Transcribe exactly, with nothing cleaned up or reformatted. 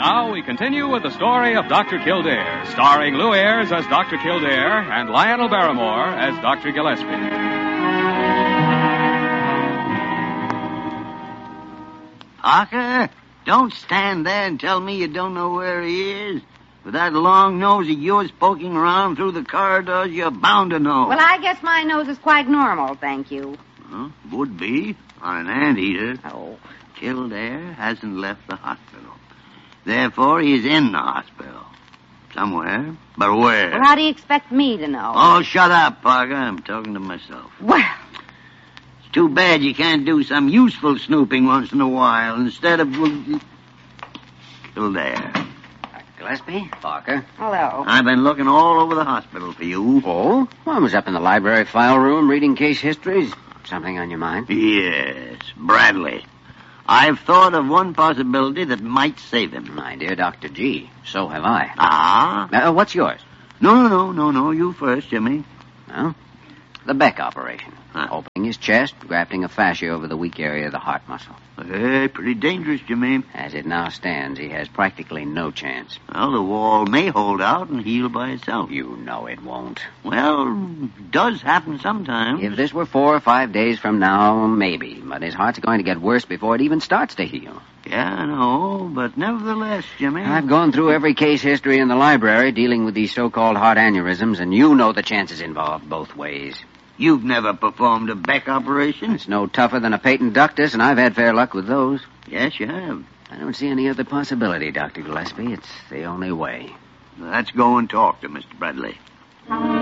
Now we continue with the story of Doctor Kildare, starring Lou Ayres as Doctor Kildare and Lionel Barrymore as Doctor Gillespie. Parker, don't stand there and tell me you don't know where he is. With that long nose of yours poking around through the corridors, you're bound to know. Well, I guess my nose is quite normal, thank you. Huh? Would be on an anteater. Oh. Kildare hasn't left the hospital. Therefore, he's in the hospital. Somewhere. But where? Well, how do you expect me to know? Oh, shut up, Parker. I'm talking to myself. Well. It's too bad you can't do some useful snooping once in a while instead of... Kildare. Doctor Gillespie? Parker? Hello. I've been looking all over the hospital for you. Oh? Well, I was up in the library file room reading case histories. Something on your mind? Yes, Bradley. I've thought of one possibility that might save him. My dear Doctor G, so have I. Ah? Uh, what's yours? No, no, no, no, no. You first, Jimmy. Well, the Beck operation. Huh? Opening his chest, grafting a fascia over the weak area of the heart muscle. Hey, pretty dangerous, Jimmy. As it now stands, he has practically no chance. Well, the wall may hold out and heal by itself. You know it won't. Well, it does happen sometimes. If this were four or five days from now, maybe. But his heart's going to get worse before it even starts to heal. Yeah, I know, but nevertheless, Jimmy... I've gone through every case history in the library dealing with these so-called heart aneurysms, and you know the chances involved both ways. You've never performed a Beck operation? It's no tougher than a patent ductus, and I've had fair luck with those. Yes, you have. I don't see any other possibility, Doctor Gillespie. It's the only way. Let's go and talk to Mister Bradley.